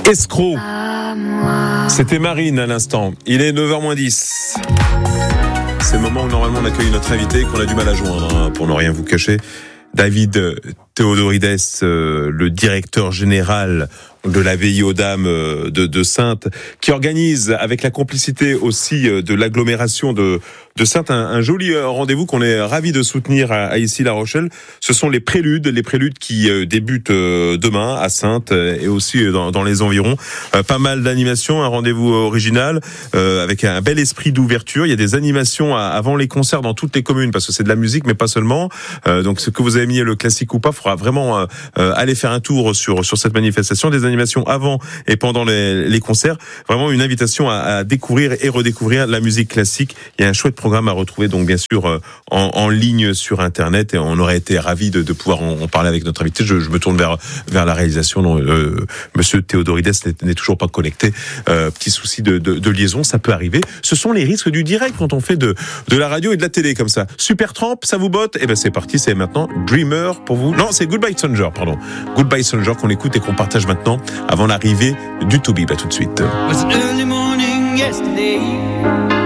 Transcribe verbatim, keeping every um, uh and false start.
Escroc. C'était Marine à l'instant. Il est neuf heures moins dix. C'est le moment où normalement on accueille notre invité qu'on a du mal à joindre, hein, pour ne rien vous cacher. David Théodorides, euh, le directeur général de l'abbaye aux Dames de, de Saintes, qui organise avec la complicité aussi de l'agglomération de, de Saintes un, un joli rendez-vous qu'on est ravis de soutenir à, à ici La Rochelle. Ce sont les préludes, les préludes qui débutent demain à Saintes et aussi dans, dans les environs. Euh, pas mal d'animations, un rendez-vous original euh, avec un bel esprit d'ouverture. Il y a des animations à, avant les concerts dans toutes les communes parce que c'est de la musique mais pas seulement. Euh, donc ce que vous avez mis le classique ou pas, il faudra vraiment euh, aller faire un tour sur sur cette manifestation. Des animations avant et pendant les, les concerts. Vraiment une invitation à, à découvrir et redécouvrir la musique classique. Il y a un chouette programme à retrouver, donc bien sûr euh, en, en ligne sur Internet, et on aurait été ravis de, de pouvoir en, en parler avec notre invité. Je, je me tourne vers vers la réalisation. Non, euh, Monsieur Théodorides n'est, n'est toujours pas connecté. Euh, petit souci de, de, de liaison, ça peut arriver. Ce sont les risques du direct quand on fait de de la radio et de la télé comme ça. Supertramp, ça vous botte? Eh ben c'est parti, c'est maintenant Dreamer pour vous. Non, c'est Goodbye Stranger, pardon. Goodbye Stranger qu'on écoute et qu'on partage maintenant avant l'arrivée du To Be. Bah tout de suite. It was an early morning yesterday.